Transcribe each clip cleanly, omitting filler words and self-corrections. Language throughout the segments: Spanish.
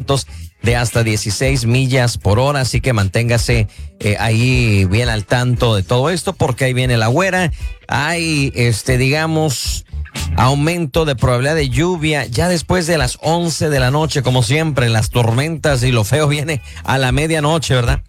vientos de hasta 16 millas por hora, así que manténgase ahí bien al tanto de todo esto, porque ahí viene la güera. Hay, digamos, aumento de probabilidad de lluvia ya después de las 11 de la noche, como siempre, las tormentas y lo feo viene a la medianoche, ¿verdad?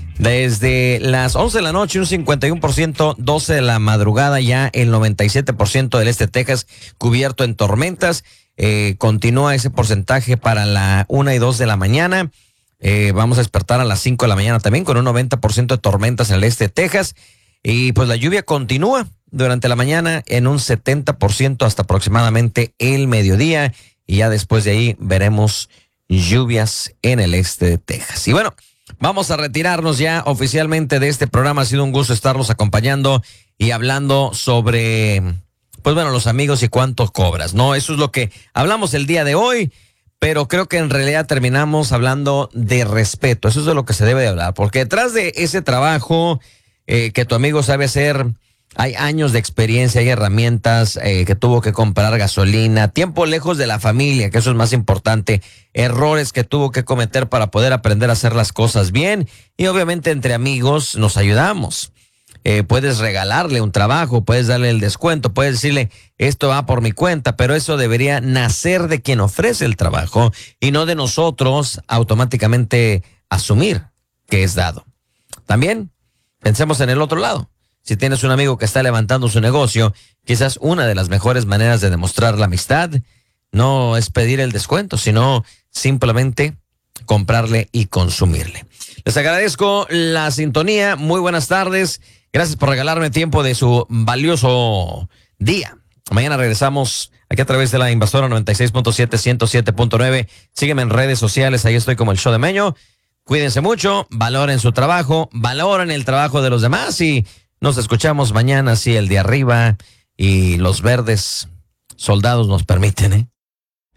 Desde las 11 de la noche, un 51%, 12 de la madrugada, ya el 97% del este de Texas cubierto en tormentas. Continúa ese porcentaje para la 1 y 2 de la mañana. Vamos a despertar a las 5 de la mañana también con un 90% de tormentas en el este de Texas. Y pues la lluvia continúa durante la mañana en un 70% hasta aproximadamente el mediodía. Y ya después de ahí veremos lluvias en el este de Texas. Y bueno, vamos a retirarnos ya oficialmente de este programa. Ha sido un gusto estarlos acompañando y hablando sobre, pues bueno, los amigos y cuánto cobras, ¿no? Eso es lo que hablamos el día de hoy, pero creo que en realidad terminamos hablando de respeto. Eso es de lo que se debe de hablar, porque detrás de ese trabajo que tu amigo sabe hacer, hay años de experiencia, hay herramientas, que tuvo que comprar gasolina, tiempo lejos de la familia, que eso es más importante, errores que tuvo que cometer para poder aprender a hacer las cosas bien, y obviamente entre amigos nos ayudamos. Puedes regalarle un trabajo, puedes darle el descuento, puedes decirle, esto va por mi cuenta, pero eso debería nacer de quien ofrece el trabajo y no de nosotros automáticamente asumir que es dado. También pensemos en el otro lado. Si tienes un amigo que está levantando su negocio, quizás una de las mejores maneras de demostrar la amistad no es pedir el descuento, sino simplemente comprarle y consumirle. Les agradezco la sintonía. Muy buenas tardes. Gracias por regalarme tiempo de su valioso día. Mañana regresamos aquí a través de la Invasora 96.7, 107.9. Sígueme en redes sociales. Ahí estoy como el Show de Meño. Cuídense mucho. Valoren su trabajo. Valoren el trabajo de los demás. Y nos escuchamos mañana si el de arriba y los verdes soldados nos permiten, ¿eh?